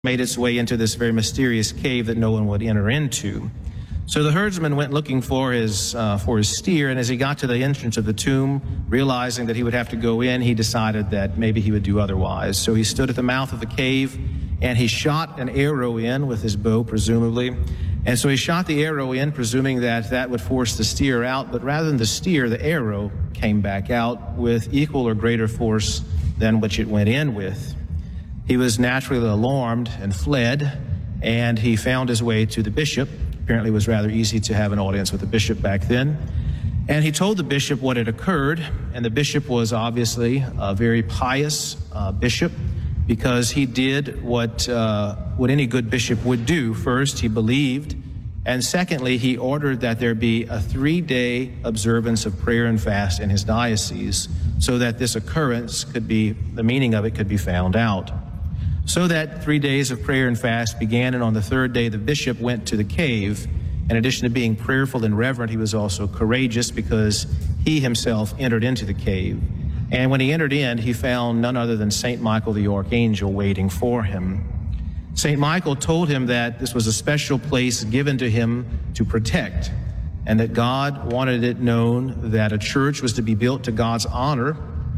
made its way into this very mysterious cave that no one would enter into. So the herdsman went looking for his steer, and as he got to the entrance of the tomb, realizing that he would have to go in, he decided that maybe he would do otherwise. So he stood at the mouth of the cave, and he shot an arrow in with his bow, presumably. And so he shot the arrow in, presuming that that would force the steer out, but rather than the steer, the arrow came back out with equal or greater force than which it went in with. He was naturally alarmed and fled, and he found his way to the bishop. Apparently it was rather easy to have an audience with the bishop back then. And he told the bishop what had occurred, and the bishop was obviously a very pious bishop, because he did what any good bishop would do. First, he believed, and secondly, he ordered that there be a 3-day observance of prayer and fast in his diocese, so that this occurrence could be, the meaning of it could be found out. So that 3 days of prayer and fast began, and on the 3rd day the bishop went to the cave. In addition to being prayerful and reverent, he was also courageous, because he himself entered into the cave. And when he entered in, he found none other than St. Michael the Archangel waiting for him. St. Michael told him that this was a special place given to him to protect, and that God wanted it known that a church was to be built to God's honor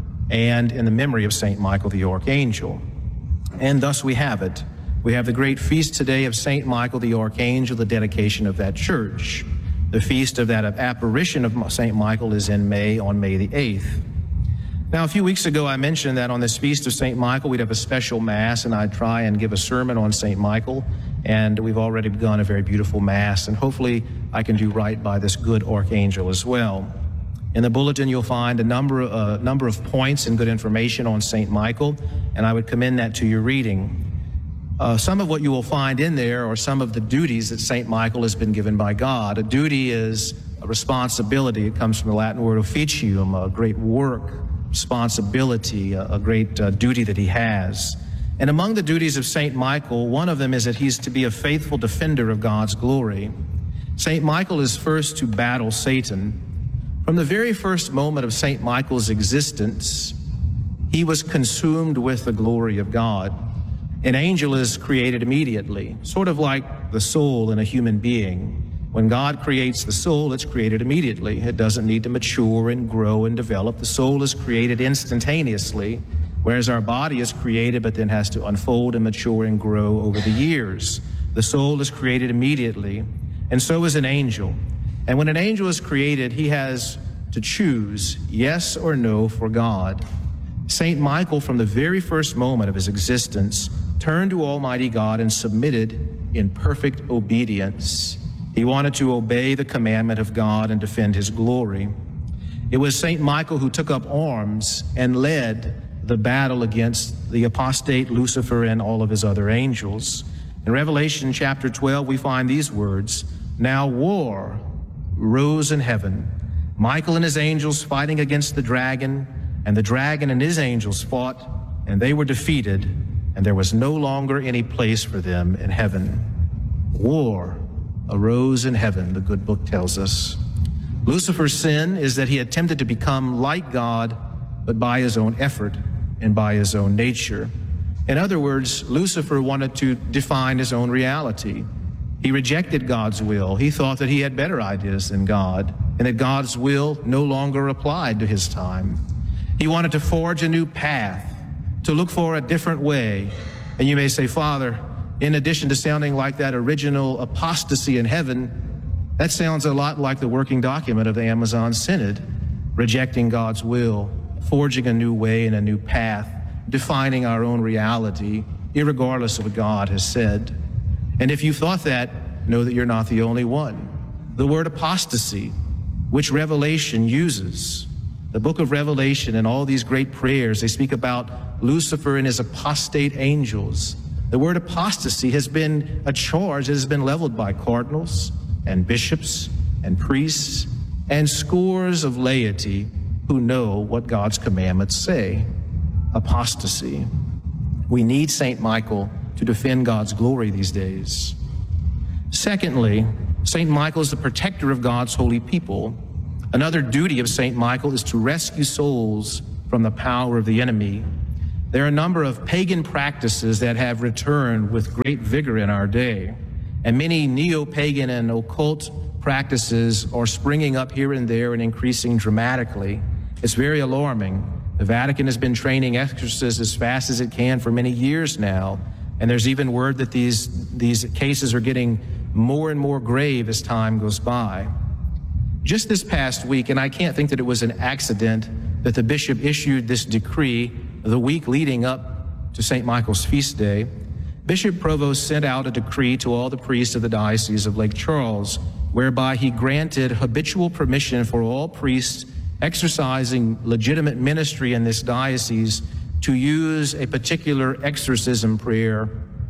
and in the memory of St. Michael the Archangel. And thus we have it. We have the great feast today of St. Michael the Archangel, the dedication of that church. The feast of that apparition of St. Michael is in May, on May the 8th. Now, a few weeks ago, I mentioned that on this feast of St. Michael, we'd have a special Mass, and I'd try and give a sermon on St. Michael. And we've already begun a very beautiful Mass, and hopefully I can do right by this good Archangel as well. In the bulletin, you'll find a number of points and good information on St. Michael, and I would commend that to your reading. Some of what you will find in there are some of the duties that St. Michael has been given by God. A duty is a responsibility. It comes from the Latin word officium, a great work, responsibility, a great duty that he has. And among the duties of St. Michael, one of them is that he's to be a faithful defender of God's glory. St. Michael is first to battle Satan. From the very first moment of St. Michael's existence, he was consumed with the glory of God. An angel is created immediately, sort of like the soul in a human being. When God creates the soul, it's created immediately. It doesn't need to mature and grow and develop. The soul is created instantaneously, whereas our body is created but then has to unfold and mature and grow over the years. The soul is created immediately, and so is an angel. And when an angel is created, he has to choose yes or no for God. St. Michael, from the very first moment of his existence, turned to Almighty God and submitted in perfect obedience. He wanted to obey the commandment of God and defend his glory. It was St. Michael who took up arms and led the battle against the apostate Lucifer and all of his other angels. In Revelation chapter 12, we find these words, "Now war rose in heaven, Michael and his angels fighting against the dragon, and the dragon and his angels fought, and they were defeated, and there was no longer any place for them in heaven." War arose in heaven, the good book tells us. Lucifer's sin is that he attempted to become like God, but by his own effort and by his own nature. In other words, Lucifer wanted to define his own reality. He rejected God's will. He thought that he had better ideas than God, and that God's will no longer applied to his time. He wanted to forge a new path, to look for a different way. And you may say, Father, in addition to sounding like that original apostasy in heaven, that sounds a lot like the working document of the Amazon Synod, rejecting God's will, forging a new way and a new path, defining our own reality, irregardless of what God has said. And if you thought that, know that you're not the only one. The word apostasy, which Revelation uses, the book of Revelation and all these great prayers, they speak about Lucifer and his apostate angels. The word apostasy has been a charge that has been leveled by cardinals and bishops and priests and scores of laity who know what God's commandments say. Apostasy. We need St. Michael to defend God's glory these days. Secondly, St. Michael is the protector of God's holy people. Another duty of St. Michael is to rescue souls from the power of the enemy. There are a number of pagan practices that have returned with great vigor in our day, and many neo-pagan and occult practices are springing up here and there and increasing dramatically. It's very alarming. The Vatican has been training exorcists as fast as it can for many years now, and there's even word that these cases are getting more and more grave as time goes by. Just this past week, and I can't think that it was an accident that the bishop issued this decree the week leading up to St. Michael's feast day, Bishop Provost sent out a decree to all the priests of the Diocese of Lake Charles, whereby he granted habitual permission for all priests exercising legitimate ministry in this diocese to use a particular exorcism prayer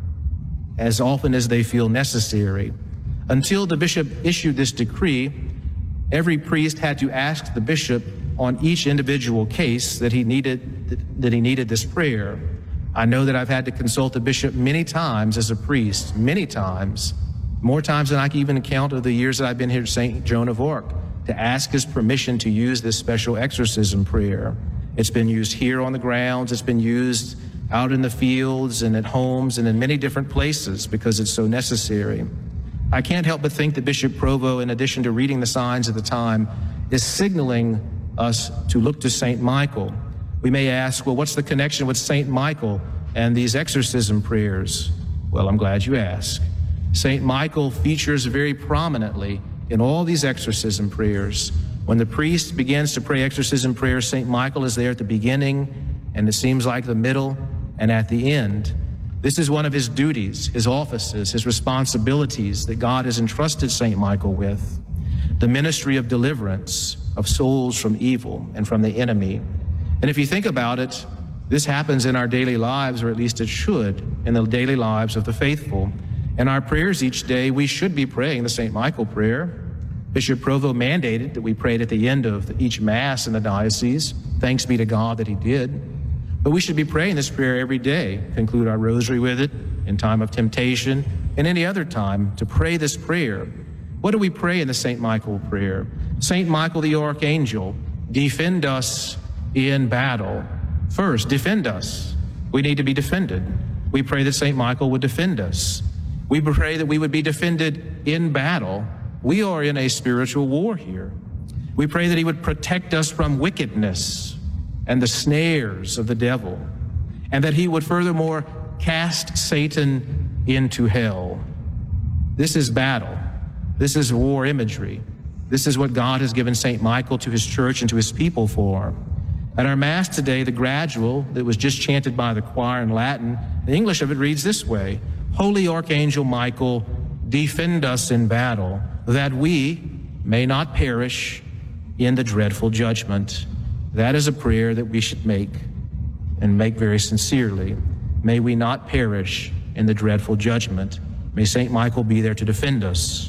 as often as they feel necessary. Until the bishop issued this decree, every priest had to ask the bishop on each individual case that he needed this prayer. I know that I've had to consult the bishop many times as a priest, many times, more times than I can even count of the years that I've been here at St. Joan of Arc, to ask his permission to use this special exorcism prayer. It's been used here on the grounds, it's been used out in the fields and at homes and in many different places because it's so necessary. I can't help but think that Bishop Provost, in addition to reading the signs of the time, is signaling us to look to St. Michael. We may ask, well, what's the connection with St. Michael and these exorcism prayers? Well, I'm glad you asked. St. Michael features very prominently in all these exorcism prayers. When the priest begins to pray exorcism prayers, St. Michael is there at the beginning, and it seems like the middle, and at the end. This is one of his duties, his offices, his responsibilities that God has entrusted St. Michael with, the ministry of deliverance of souls from evil and from the enemy. And if you think about it, this happens in our daily lives, or at least it should, in the daily lives of the faithful. In our prayers each day, we should be praying the St. Michael prayer. Bishop Provost mandated that we prayed at the end of each Mass in the diocese. Thanks be to God that he did. But we should be praying this prayer every day, conclude our rosary with it in time of temptation and any other time to pray this prayer. What do we pray in the St. Michael prayer? St. Michael the Archangel, defend us in battle. First, defend us. We need to be defended. We pray that St. Michael would defend us. We pray that we would be defended in battle. We are in a spiritual war here. We pray that he would protect us from wickedness and the snares of the devil, and that he would furthermore cast Satan into hell. This is battle. This is war imagery. This is what God has given St. Michael to his church and to his people for. At our Mass today, the gradual that was just chanted by the choir in Latin, the English of it reads this way: Holy Archangel Michael, defend us in battle, that we may not perish in the dreadful judgment. That is a prayer that we should make, and make very sincerely. May we not perish in the dreadful judgment. May St. Michael be there to defend us.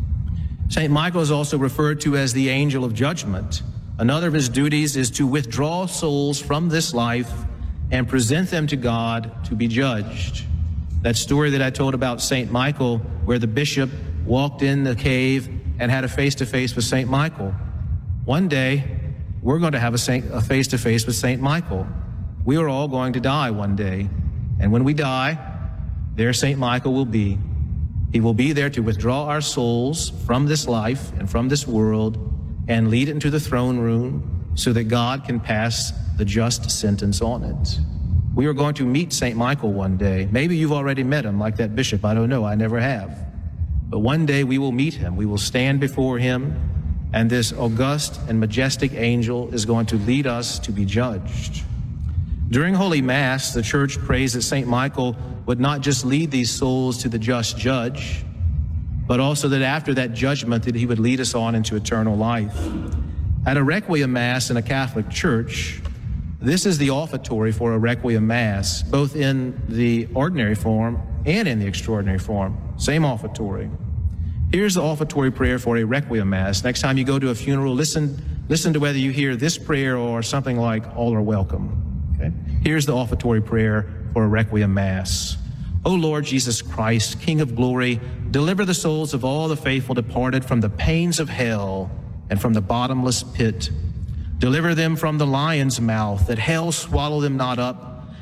St. Michael is also referred to as the angel of judgment. Another of his duties is to withdraw souls from this life and present them to God to be judged. That story that I told about St. Michael, where the bishop walked in the cave and had a face-to-face with St. Michael. One day, we're going to have a face-to-face with St. Michael. We are all going to die one day. And when we die, there St. Michael will be. He will be there to withdraw our souls from this life and from this world and lead it into the throne room so that God can pass the just sentence on it. We are going to meet St. Michael one day. Maybe you've already met him, like that bishop. I don't know. I never have. But one day we will meet him. We will stand before him, and this august and majestic angel is going to lead us to be judged. During Holy Mass, the Church prays that St. Michael would not just lead these souls to the just judge, but also that after that judgment that he would lead us on into eternal life. At a Requiem Mass in a Catholic church, this is the offertory for a Requiem Mass, both in the ordinary form and in the extraordinary form. Same offertory. Here's the offertory prayer for a Requiem Mass. Next time you go to a funeral, listen to whether you hear this prayer or something like All Are Welcome. Okay? Here's the offertory prayer for a Requiem Mass. O Lord Jesus Christ, King of glory, deliver the souls of all the faithful departed from the pains of hell and from the bottomless pit. Deliver them from the lion's mouth, that hell swallow them not up.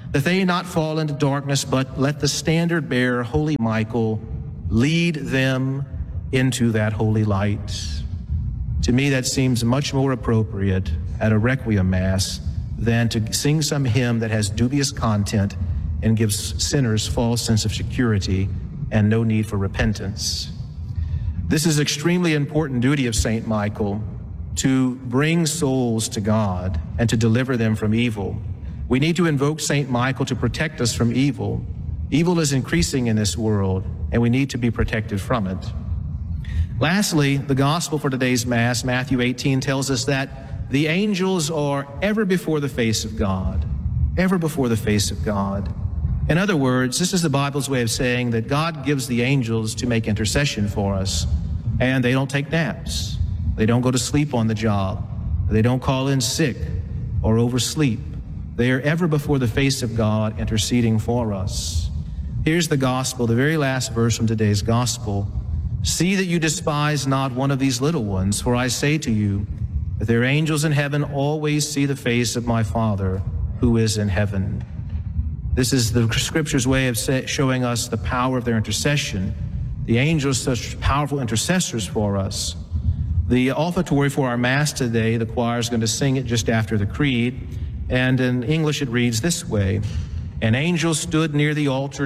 that they not fall into darkness, but let the standard bearer, Holy Michael, lead them into that holy light. To me, that seems much more appropriate at a Requiem Mass than to sing some hymn that has dubious content and gives sinners false sense of security and no need for repentance. This is extremely important duty of St. Michael, to bring souls to God and to deliver them from evil. We need to invoke St. Michael to protect us from evil. Evil is increasing in this world, and we need to be protected from it. Lastly, the gospel for today's Mass, Matthew 18, tells us that the angels are ever before the face of God, ever before the face of God. In other words, this is the Bible's way of saying that God gives the angels to make intercession for us, and they don't take naps. They don't go to sleep on the job. They don't call in sick or oversleep. They are ever before the face of God interceding for us. Here's the gospel, the very last verse from today's gospel. See that you despise not one of these little ones, for I say to you that their angels in heaven always see the face of my Father who is in heaven. This is the Scripture's way of showing us the power of their intercession. The angels are such powerful intercessors for us. The offertory for our Mass today, the choir is going to sing it just after the Creed, and in English it reads this way. An angel stood near the altar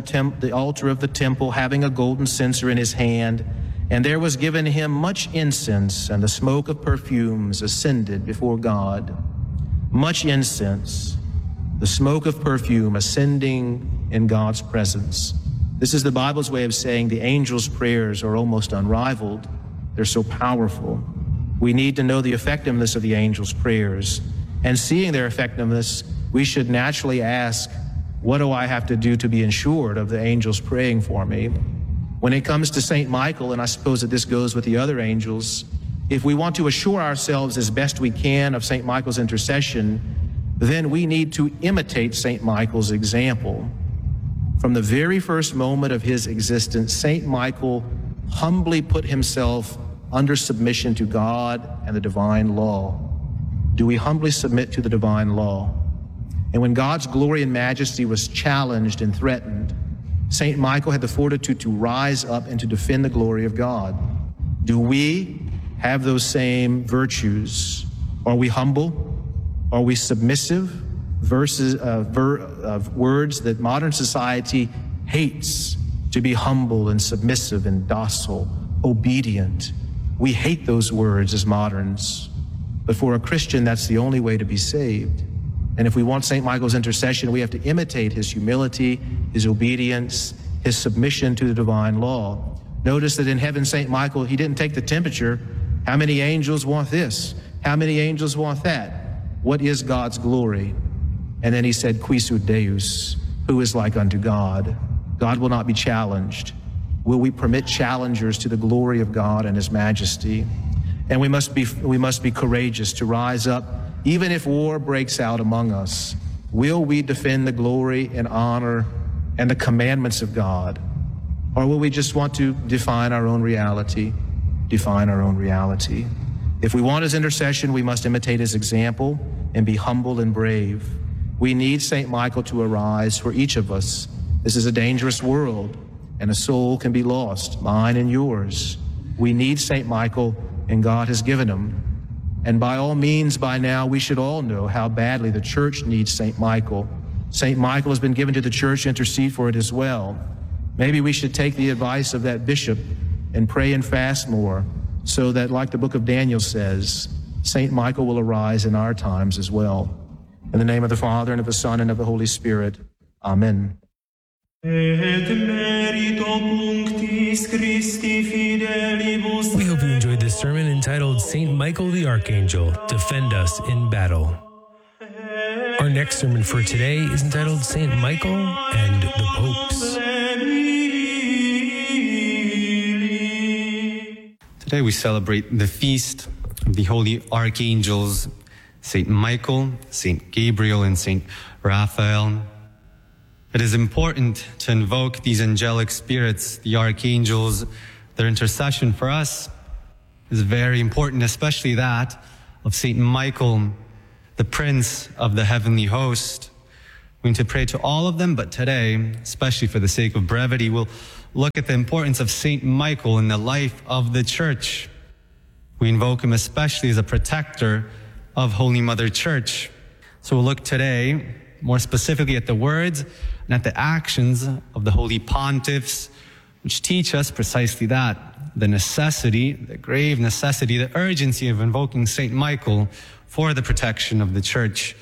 of the temple, having a golden censer in his hand, and there was given him much incense, and the smoke of perfumes ascended before God. Much incense, the smoke of perfume ascending in God's presence. This is the Bible's way of saying the angels' prayers are almost unrivaled. They're so powerful. We need to know the effectiveness of the angels' prayers. And seeing their effectiveness, we should naturally ask, what do I have to do to be ensured of the angels praying for me? When it comes to St. Michael, and I suppose that this goes with the other angels, if we want to assure ourselves as best we can of St. Michael's intercession, then we need to imitate St. Michael's example. From the very first moment of his existence, St. Michael humbly put himself under submission to God and the divine law. Do we humbly submit to the divine law? And when God's glory and majesty was challenged and threatened, St. Michael had the fortitude to rise up and to defend the glory of God. Do we have those same virtues? Are we humble? Are we submissive? Words that modern society hates, to be humble and submissive and docile, obedient. We hate those words as moderns. But for a Christian, that's the only way to be saved. And if we want St. Michael's intercession, we have to imitate his humility, his obedience, his submission to the divine law. Notice that in heaven, St. Michael, he didn't take the temperature. How many angels want this? How many angels want that? What is God's glory? And then he said, Qui sud Deus, who is like unto God? God will not be challenged. Will we permit challengers to the glory of God and his majesty? And we must be courageous to rise up, even if war breaks out among us. Will we defend the glory and honor and the commandments of God? Or will we just want to define our own reality? Define our own reality. If we want his intercession, we must imitate his example and be humble and brave. We need St. Michael to arise for each of us. This is a dangerous world, and a soul can be lost, mine and yours. We need St. Michael, and God has given him. And by all means, by now, we should all know how badly the church needs St. Michael. St. Michael has been given to the church to intercede for it as well. Maybe we should take the advice of that bishop and pray and fast more, so that, like the book of Daniel says, St. Michael will arise in our times as well. In the name of the Father, and of the Son, and of the Holy Spirit. Amen. We hope you enjoyed this sermon entitled St. Michael the Archangel, Defend Us in Battle. Our next sermon for today is entitled St. Michael and the Popes. Today we celebrate the feast of the holy archangels, St. Michael, St. Gabriel, and St. Raphael. It is important to invoke these angelic spirits, the archangels. Their intercession for us is very important, especially that of St. Michael, the Prince of the heavenly host. We're going to pray to all of them, but today, especially for the sake of brevity, we'll look at the importance of Saint Michael in the life of the Church. We invoke him especially as a protector of Holy Mother Church. So we'll look today more specifically at the words and at the actions of the Holy Pontiffs, which teach us precisely that, the necessity, the grave necessity, the urgency of invoking Saint Michael for the protection of the Church.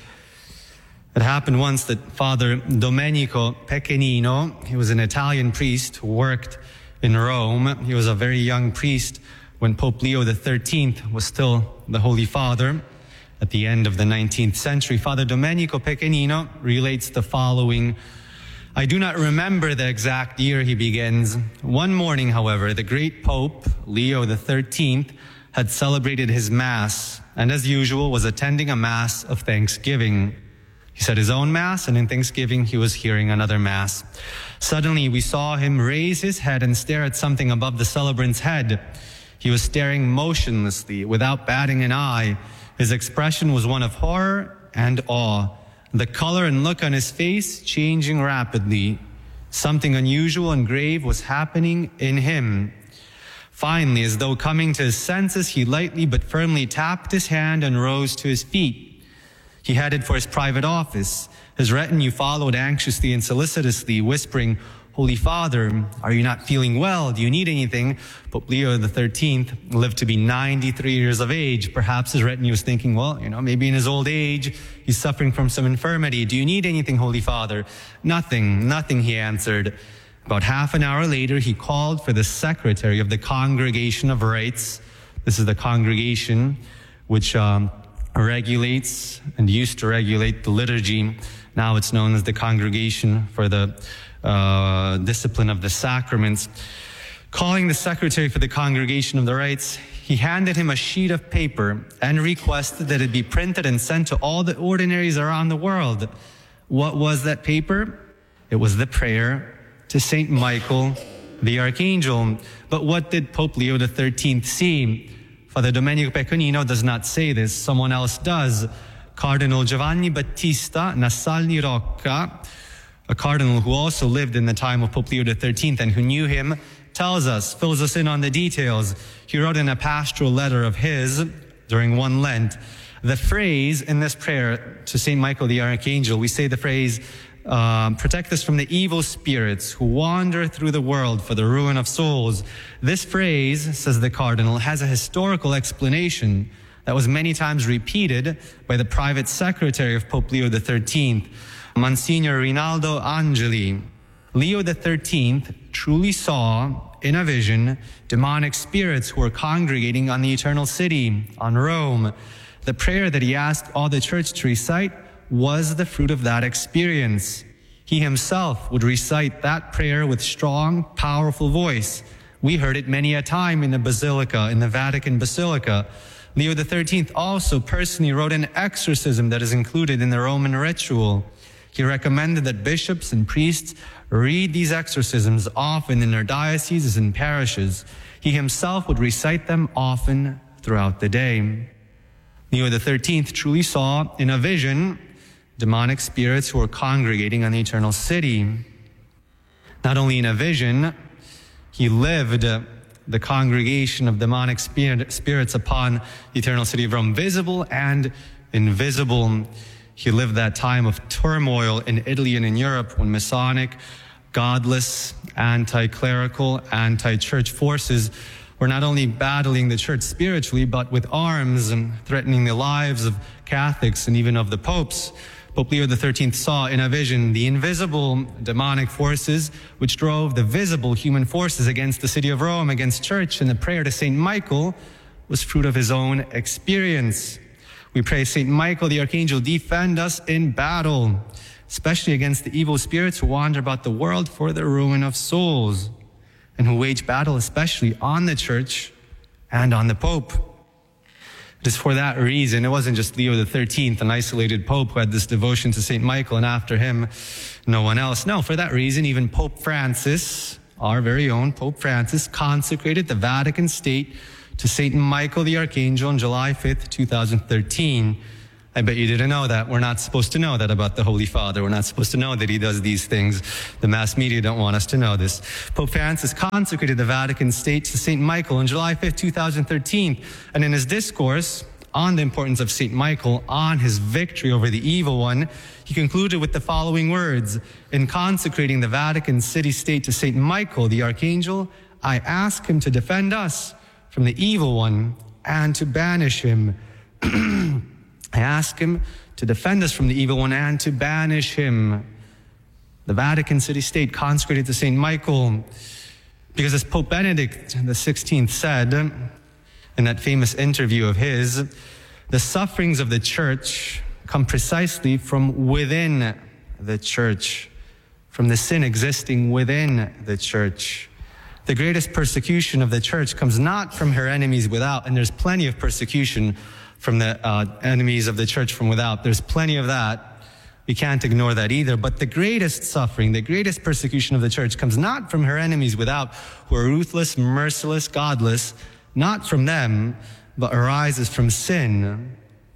It happened once that Father Domenico Pequenino, he was an Italian priest who worked in Rome. He was a very young priest when Pope Leo XIII was still the Holy Father. At the end of the 19th century, Father Domenico Pequenino relates the following. I do not remember the exact year, he begins. One morning, however, the great Pope, Leo XIII, had celebrated his Mass, and as usual was attending a Mass of thanksgiving. He said his own Mass, and in thanksgiving he was hearing another Mass. Suddenly we saw him raise his head and stare at something above the celebrant's head. He was staring motionlessly, without batting an eye. His expression was one of horror and awe, the color and look on his face changing rapidly. Something unusual and grave was happening in him. Finally, as though coming to his senses, he lightly but firmly tapped his hand and rose to his feet. He headed for his private office. His retinue followed anxiously and solicitously, whispering, Holy Father, are you not feeling well? Do you need anything? Pope Leo XIII lived to be 93 years of age. Perhaps his retinue was thinking, well, maybe in his old age, he's suffering from some infirmity. Do you need anything, Holy Father? Nothing, he answered. About half an hour later, he called for the secretary of the Congregation of Rites. This is the congregation which regulates and used to regulate the liturgy. Now it's known as the Congregation for the Discipline of the Sacraments. Calling the secretary for the Congregation of the Rites, he handed him a sheet of paper and requested that it be printed and sent to all the ordinaries around the world. What was that paper? It was the prayer to Saint Michael the Archangel. But what did Pope Leo XIII see? Father Domenico Pequenino does not say this. Someone else does. Cardinal Giovanni Battista Nassalni Rocca, a cardinal who also lived in the time of Pope Leo XIII and who knew him, tells us, fills us in on the details. He wrote in a pastoral letter of his during one Lent, the phrase in this prayer to Saint Michael the Archangel, we say the phrase, protect us from the evil spirits who wander through the world for the ruin of souls. This phrase, says the cardinal, has a historical explanation that was many times repeated by the private secretary of Pope Leo XIII, Monsignor Rinaldo Angeli. Leo XIII truly saw in a vision demonic spirits who were congregating on the eternal city, on Rome. The prayer that he asked all the church to recite was the fruit of that experience. He himself would recite that prayer with strong, powerful voice. We heard it many a time in the Basilica, in the Vatican Basilica. Leo XIII also personally wrote an exorcism that is included in the Roman ritual. He recommended that bishops and priests read these exorcisms often in their dioceses and parishes. He himself would recite them often throughout the day. Leo XIII truly saw in a vision demonic spirits who were congregating on the eternal city. Not only in a vision, he lived the congregation of demonic spirits upon the eternal city of Rome, visible and invisible. He lived that time of turmoil in Italy and in Europe when Masonic, godless, anti-clerical, anti-church forces were not only battling the church spiritually, but with arms and threatening the lives of Catholics and even of the popes. Pope Leo XIII saw in a vision the invisible demonic forces which drove the visible human forces against the city of Rome, against church, and the prayer to Saint Michael was fruit of his own experience. We pray, Saint Michael the Archangel, defend us in battle, especially against the evil spirits who wander about the world for the ruin of souls, and who wage battle especially on the church and on the Pope. It is for that reason, it wasn't just Leo XIII, an isolated Pope, who had this devotion to Saint Michael, and after him, no one else. No, for that reason, even Pope Francis, our very own Pope Francis, consecrated the Vatican State to Saint Michael the Archangel on July 5th, 2013. I bet you didn't know that. We're not supposed to know that about the Holy Father. We're not supposed to know that he does these things. The mass media don't want us to know this. Pope Francis consecrated the Vatican State to St. Michael on July 5th, 2013. And in his discourse on the importance of St. Michael, on his victory over the evil one, he concluded with the following words: in consecrating the Vatican city-state to St. Michael, the Archangel, I ask him to defend us from the evil one and to banish him. I ask him to defend us from the evil one and to banish him. The Vatican city-state consecrated to St. Michael because, as Pope Benedict XVI said in that famous interview of his, the sufferings of the church come precisely from within the church, from the sin existing within the church. The greatest persecution of the church comes not from her enemies without, and there's plenty of persecution from the enemies of the church from without. There's plenty of that. We can't ignore that either. But the greatest suffering, the greatest persecution of the church comes not from her enemies without, who are ruthless, merciless, godless, not from them, but arises from sin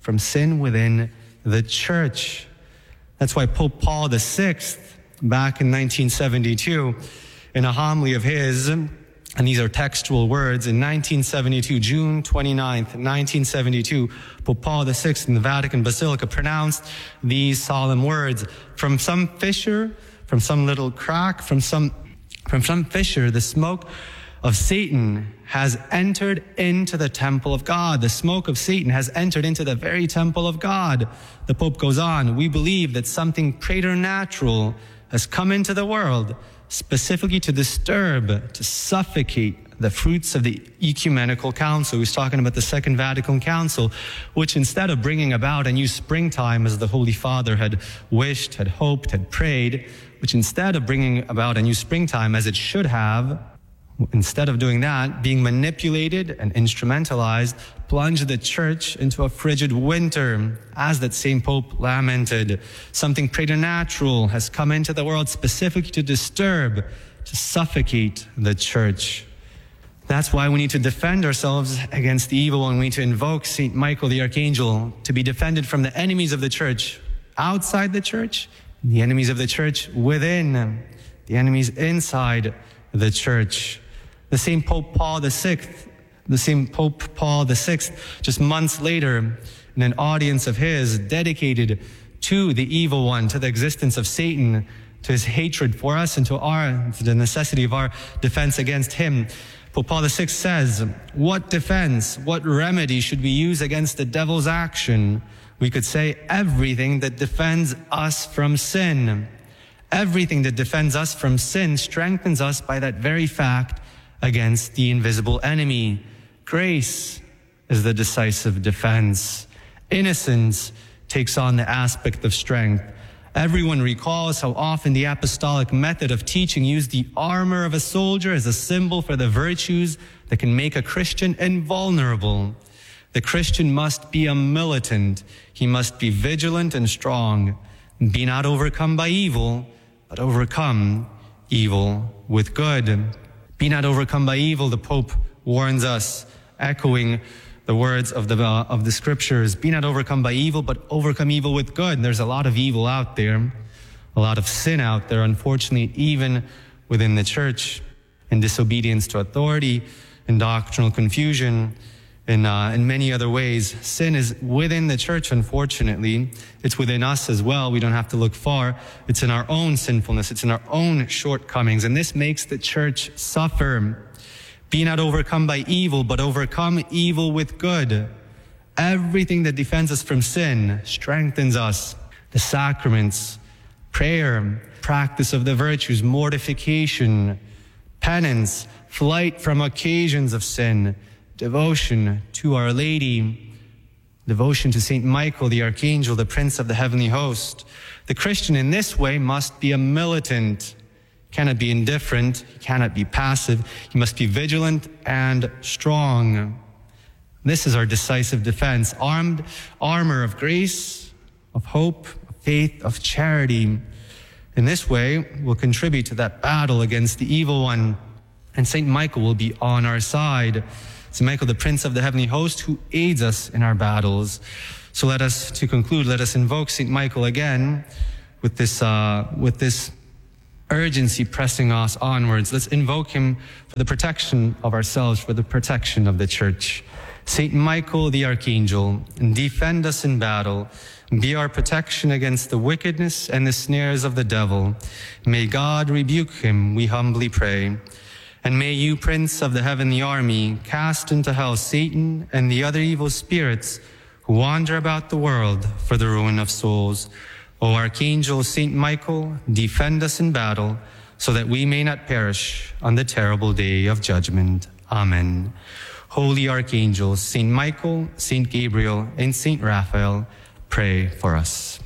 within the church. That's why Pope Paul VI, back in 1972, in a homily of his, and these are textual words, in 1972, June 29th, 1972, Pope Paul VI in the Vatican Basilica pronounced these solemn words: from some fissure, from some little crack, from some fissure, the smoke of Satan has entered into the temple of God. The smoke of Satan has entered into the very temple of God. The Pope goes on, we believe that something preternatural has come into the world, specifically to disturb, to suffocate the fruits of the ecumenical council. He's talking about the Second Vatican Council, which instead of bringing about a new springtime as the Holy Father had wished, had hoped, had prayed, which instead of bringing about a new springtime as it should have, instead of doing that, being manipulated and instrumentalized, plunged the church into a frigid winter, as that same Pope lamented. Something preternatural has come into the world specifically to disturb, to suffocate the church. That's why we need to defend ourselves against the evil one. We need to invoke St. Michael the Archangel to be defended from the enemies of the church outside the church, the enemies of the church within, the enemies inside the church. The same Pope Paul VI, just months later, in an audience of his dedicated to the evil one, to the existence of Satan, to his hatred for us, and to the necessity of our defense against him, Pope Paul VI says, what defense, what remedy should we use against the devil's action? We could say everything that defends us from sin. Everything that defends us from sin strengthens us by that very fact against the invisible enemy. Grace is the decisive defense. Innocence takes on the aspect of strength. Everyone recalls how often the apostolic method of teaching used the armor of a soldier as a symbol for the virtues that can make a Christian invulnerable. The Christian must be a militant. He must be vigilant and strong. Be not overcome by evil, but overcome evil with good. Be not overcome by evil, the Pope warns us, echoing the words of the scriptures. Be not overcome by evil, but overcome evil with good. And there's a lot of evil out there, a lot of sin out there, unfortunately, even within the church, in disobedience to authority, in doctrinal confusion, in many other ways. Sin is within the church, unfortunately. It's within us as well. We don't have to look far. It's in our own sinfulness. It's in our own shortcomings. And this makes the church suffer. Be not overcome by evil, but overcome evil with good. Everything that defends us from sin strengthens us. The sacraments, prayer, practice of the virtues, mortification, penance, flight from occasions of sin, devotion to Our Lady, devotion to St. Michael, the Archangel, the Prince of the Heavenly Host. The Christian in this way must be a militant. He cannot be indifferent. He cannot be passive. He must be vigilant and strong. This is our decisive defense. Armor of grace, of hope, of faith, of charity. In this way, we'll contribute to that battle against the evil one. And St. Michael will be on our side. St. Michael, the Prince of the Heavenly Host, who aids us in our battles. So let us, to conclude, let us invoke St. Michael again with this urgency pressing us onwards. Let's invoke him for the protection of ourselves, for the protection of the church. St. Michael the Archangel, defend us in battle. Be our protection against the wickedness and the snares of the devil. May God rebuke him, we humbly pray. And may you, Prince of the heavenly army, cast into hell Satan and the other evil spirits who wander about the world for the ruin of souls. O Archangel St. Michael, defend us in battle, so that we may not perish on the terrible day of judgment. Amen. Holy Archangels, St. Michael, St. Gabriel, and St. Raphael, pray for us.